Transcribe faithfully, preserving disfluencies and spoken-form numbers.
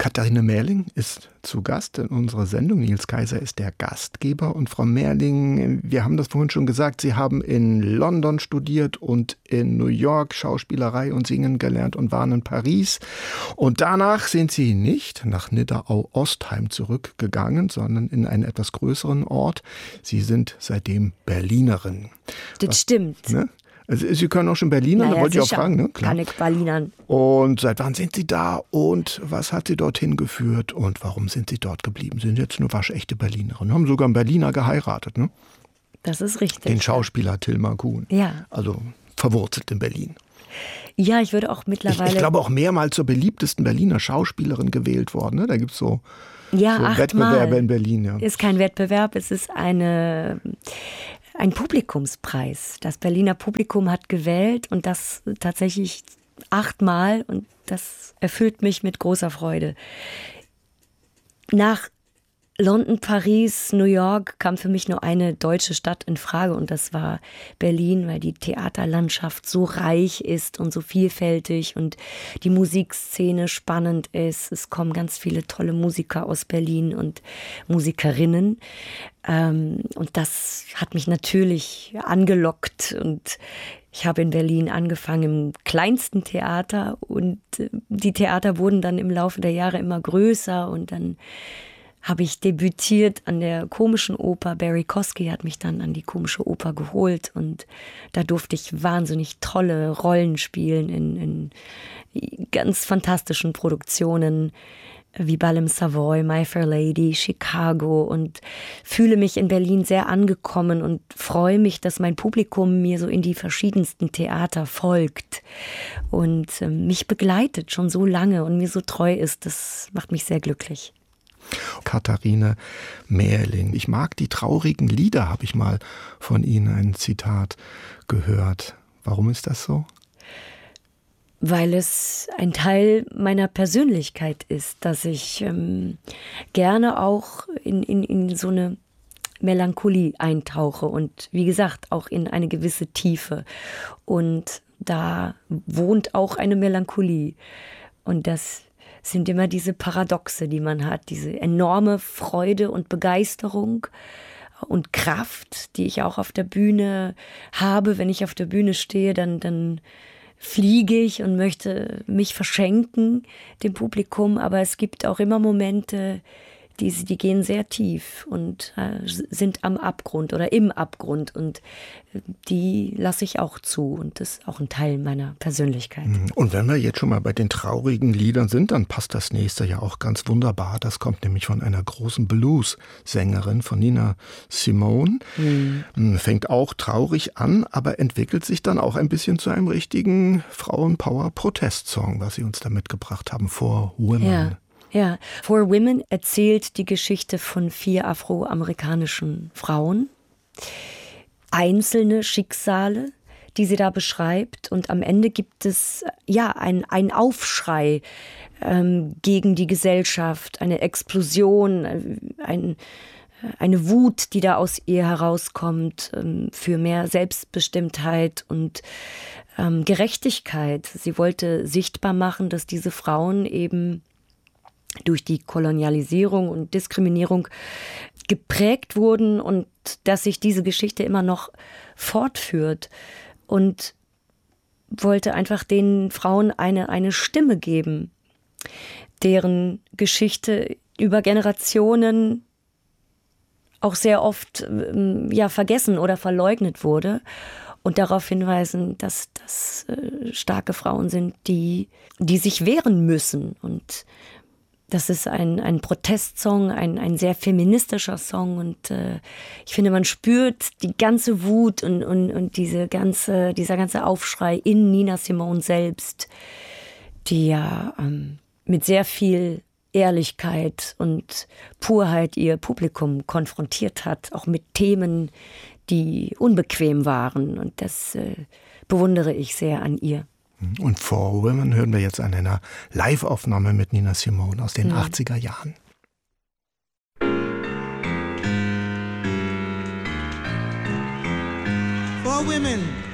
Katharina Mährling ist zu Gast in unserer Sendung. Nils Kaiser ist der Gastgeber. Und Frau Mährling, wir haben das vorhin schon gesagt, Sie haben in London studiert und in New York Schauspielerei und Singen gelernt und waren in Paris. Und danach sind Sie nicht nach Nidderau-Ostheim zurückgegangen, sondern in einen etwas größeren Ort. Sie sind seitdem Berlinerin. Das Was, stimmt. Ne? Also Sie können auch schon Berliner, naja, da wollte ich auch fragen. Ne? Klar. Kann ich Berlinern. Und seit wann sind Sie da und was hat Sie dorthin geführt und warum sind Sie dort geblieben? Sie sind jetzt eine waschechte Berlinerin, haben sogar einen Berliner geheiratet, ne? Das ist richtig. Den Schauspieler ja. Tilmar Kuhn. Ja. Also verwurzelt in Berlin. Ja, ich würde auch mittlerweile... Ich, ich glaube auch mehrmals zur beliebtesten Berliner Schauspielerin gewählt worden. Ne? Da gibt es so, ja, so Wettbewerbe in Berlin. Ja. Ist kein Wettbewerb, es ist eine... ein Publikumspreis. Das Berliner Publikum hat gewählt und das tatsächlich achtmal und das erfüllt mich mit großer Freude. Nach London, Paris, New York kam für mich nur eine deutsche Stadt in Frage und das war Berlin, weil die Theaterlandschaft so reich ist und so vielfältig und die Musikszene spannend ist. Es kommen ganz viele tolle Musiker aus Berlin und Musikerinnen. Ähm, und das hat mich natürlich angelockt und ich habe in Berlin angefangen im kleinsten Theater und die Theater wurden dann im Laufe der Jahre immer größer und dann habe ich debütiert an der Komischen Oper. Barry Kosky hat mich dann an die Komische Oper geholt und da durfte ich wahnsinnig tolle Rollen spielen in, in ganz fantastischen Produktionen wie Ball im Savoy, My Fair Lady, Chicago und fühle mich in Berlin sehr angekommen und freue mich, dass mein Publikum mir so in die verschiedensten Theater folgt und äh, mich begleitet schon so lange und mir so treu ist. Das macht mich sehr glücklich. Katharina Mährling. Ich mag die traurigen Lieder, habe ich mal von Ihnen ein Zitat gehört. Warum ist das so? Weil es ein Teil meiner Persönlichkeit ist, dass ich ähm, gerne auch in, in, in so eine Melancholie eintauche und wie gesagt auch in eine gewisse Tiefe. Und da wohnt auch eine Melancholie. Und das sind immer diese Paradoxe, die man hat, diese enorme Freude und Begeisterung und Kraft, die ich auch auf der Bühne habe. Wenn ich auf der Bühne stehe, dann, dann fliege ich und möchte mich verschenken dem Publikum. Aber es gibt auch immer Momente, die, die gehen sehr tief und äh, sind am Abgrund oder im Abgrund und die lasse ich auch zu und das ist auch ein Teil meiner Persönlichkeit. Und wenn wir jetzt schon mal bei den traurigen Liedern sind, dann passt das nächste ja auch ganz wunderbar. Das kommt nämlich von einer großen Blues-Sängerin, von Nina Simone. Mhm. Fängt auch traurig an, aber entwickelt sich dann auch ein bisschen zu einem richtigen Frauenpower-Protestsong, was Sie uns da mitgebracht haben, For Women. Ja. Ja, For Women erzählt die Geschichte von vier afroamerikanischen Frauen. Einzelne Schicksale, die sie da beschreibt. Und am Ende gibt es ja ein, ein Aufschrei ähm, gegen die Gesellschaft, eine Explosion, ein, eine Wut, die da aus ihr herauskommt, ähm, für mehr Selbstbestimmtheit und ähm, Gerechtigkeit. Sie wollte sichtbar machen, dass diese Frauen eben durch die Kolonialisierung und Diskriminierung geprägt wurden und dass sich diese Geschichte immer noch fortführt und wollte einfach den Frauen eine, eine Stimme geben, deren Geschichte über Generationen auch sehr oft ja, vergessen oder verleugnet wurde und darauf hinweisen, dass das äh, starke Frauen sind, die, die sich wehren müssen. Und das ist ein, ein Protestsong, ein, ein sehr feministischer Song und äh, ich finde, man spürt die ganze Wut und, und, und diese ganze, dieser ganze Aufschrei in Nina Simone selbst, die ja ähm, mit sehr viel Ehrlichkeit und Purheit ihr Publikum konfrontiert hat, auch mit Themen, die unbequem waren und das äh, bewundere ich sehr an ihr. Und For Women hören wir jetzt an einer Live-Aufnahme mit Nina Simone aus den mhm. achtziger Jahren. For women.